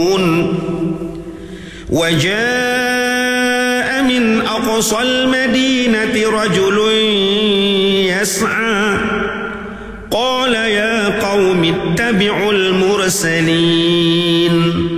وجاء من أقصى المدينة رجل يسعى قال يا قوم اتبعوا المرسلين